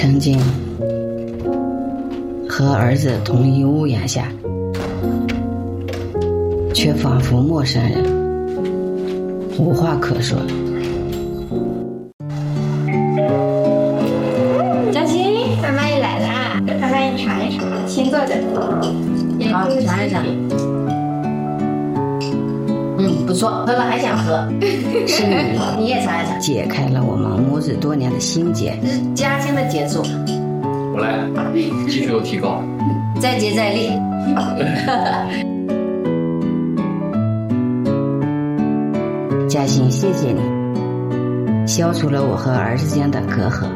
曾经和儿子同一屋檐下，却仿佛陌生人，无话可说。 嘉欣，妈妈也来了，妈妈你尝一尝，先坐着。 好，尝一尝。不错，喝了还想喝。 是你， 你也尝一尝， 解开了我们母子多年的心结。 这是嘉兴的杰作。 我来，技术有提高。 再接再厉。 嘉欣，谢谢你，消除了我和儿子间的隔阂。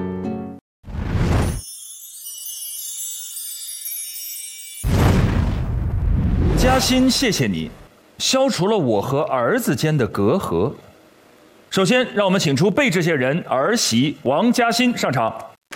嘉欣，谢谢你，消除了我和儿子间的隔阂。首先，让我们请出被这些人儿媳王嘉欣上场。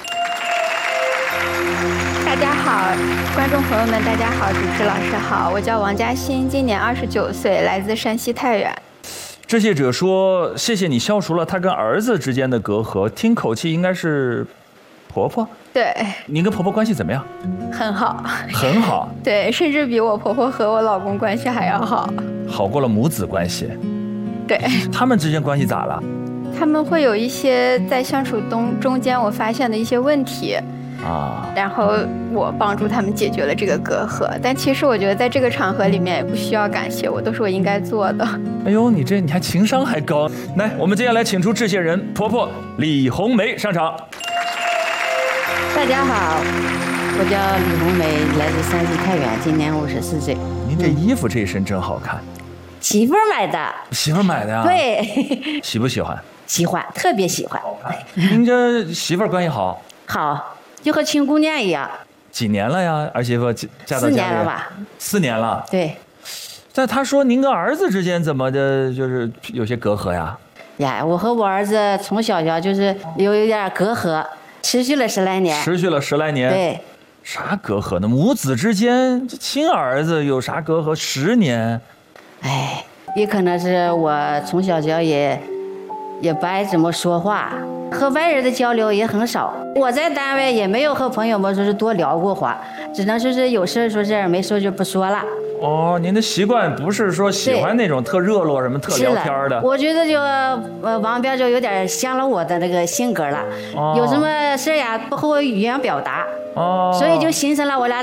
大家好，观众朋友们，大家好，主持老师好，我叫王嘉欣，今年29岁，来自山西太原。 致谢者说：“谢谢你消除了他跟儿子之间的隔阂。”听口气应该是婆婆。 对， 您跟婆婆关系怎么样？ 很好， 很好。 对，甚至比我婆婆和我老公关系还要好。 好过了母子关系。 对， 他们之间关系咋了？ 他们会有一些在相处中间我发现的一些问题。然后我帮助他们解决了这个隔阂，但其实我觉得在这个场合里面也不需要感谢我，都是我应该做的。 哎呦，你还情商还高。来，我们接下来请出致谢人婆婆李红梅上场。 大家好，我叫李红梅，来自山西太原，今年54岁。 您这衣服这一身真好看。 媳妇儿买的。 媳妇儿买的呀？ 对。 喜不喜欢？ 喜欢，特别喜欢。 好看。您这媳妇儿关系好？ 好。就和亲姑娘一样。 几年了呀？儿媳妇嫁到家里？4 年了吧 ？4年了。 对。 但他说您跟儿子之间怎么的，就是有些隔阂呀？ 呀，我和我儿子从小就是有一点隔阂，持续了10来年。 持续了10来年。 对。 啥隔阂呢？母子之间，这亲儿子有啥隔阂？10年。 哎，也可能是我从小也不爱怎么说话。和外人的交流也很少，我在单位也没有和朋友们说是多聊过话，只能说是有事说事，没事就不说了。 哦，您的习惯不是说喜欢那种特热络什么特聊天的？ 我觉得就王彪就有点像了我的那个性格了，有什么事呀不和我语言表达，所以就形成了我俩